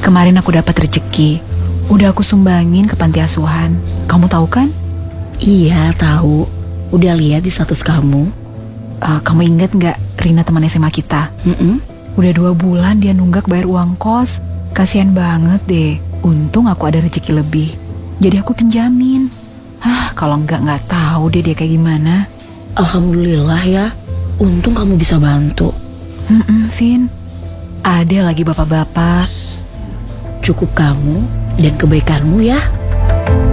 kemarin aku dapat rezeki. Udah aku sumbangin ke panti asuhan. Kamu tahu kan? Iya, tahu. Udah lihat di status kamu. Kamu ingat nggak Rina teman SMA kita? Udah 2 bulan dia nunggak bayar uang kos. Kasian banget deh. Untung aku ada rezeki lebih. Jadi aku pinjamin. Kalau nggak tahu deh dia kayak gimana. Alhamdulillah ya. Untung kamu bisa bantu. Vin. Ada lagi bapak-bapak. Cukup kamu dan kebaikanmu ya.